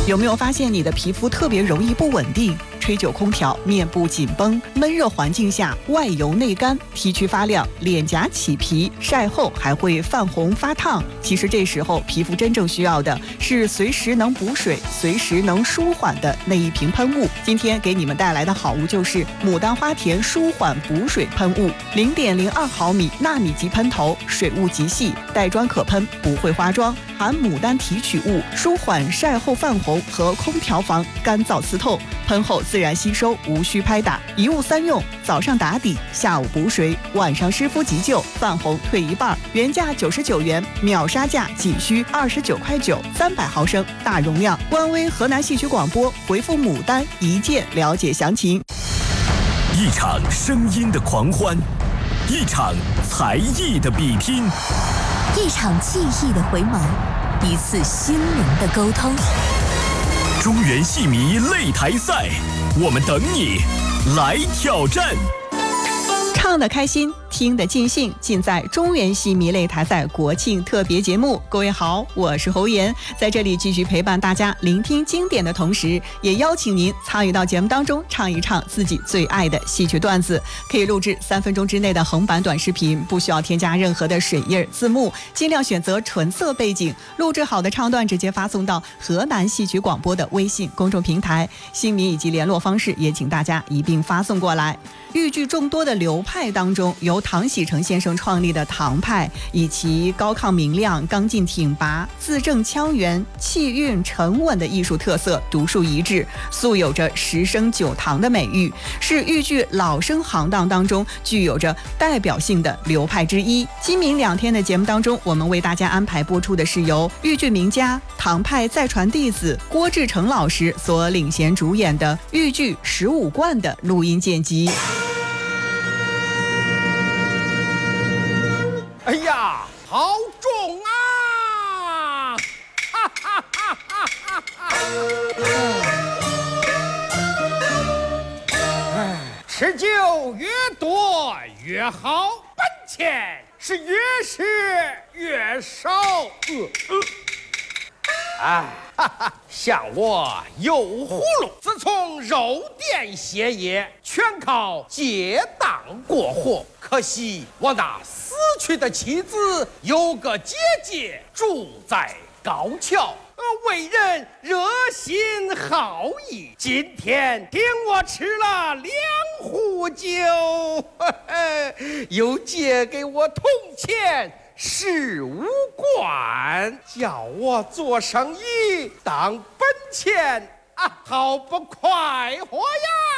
有没有发现你的皮肤特别容易不稳定？吹久空调，面部紧绷，闷热环境下外油内干，T 区发亮，脸颊起皮，晒后还会泛红发烫。其实这时候皮肤真正需要的是随时能补水、随时能舒缓的那一瓶喷雾。今天给你们带来的好物就是牡丹花田舒缓补水喷雾，0.02毫米纳米级喷头，水雾极细，带砖可喷，不会花妆，含牡丹提取物，舒缓晒后泛红和空调房干燥刺痛，喷后自然吸收，无需拍打，一物三用，早上打底，下午补水，晚上湿敷急救，泛红退一半。原价99元，秒杀价仅需29块9，300毫升，大容量。官微河南戏曲广播回复牡丹一键了解详情。 一场声音的狂欢，一场才艺的比拼， 一场记忆的回眸，一次心灵的沟通。 中原戏迷擂台赛，我们等你来挑战。 唱得开心，听得尽兴，尽在中原戏迷擂台赛国庆特别节目。各位好，我是侯岩，在这里继续陪伴大家聆听经典的同时，也邀请您参与到节目当中，唱一唱自己最爱的戏曲段子。可以录制3分钟之内的横版短视频，不需要添加任何的水印字幕，尽量选择纯色背景。录制好的唱段直接发送到河南戏曲广播的微信公众平台，姓名以及联络方式也请大家一并发送过来。豫剧众多的流派当中，由唐喜成先生创立的唐派，以其高亢明亮、刚劲挺拔、字正腔圆、气韵沉稳的艺术特色独树一帜，素有着10声9唐的美誉，是豫剧老生行当当中具有着代表性的流派之一。今明2天的节目当中，我们为大家安排播出的是由豫剧名家、唐派再传弟子郭志成老师所领衔主演的豫剧15贯的录音剪辑。 哎呀，好重啊！哈哈哈哈哈哈！吃酒越多越好，本钱是越是越少。哎，哈哈，像我油葫芦，自从肉店歇业，全靠借档过活。可惜我那死去的妻子有个姐姐住在高桥，为人热心好义，今天请我吃了2壶酒，又借给我铜钱15贯，叫我做生意当本钱啊，好不快活呀！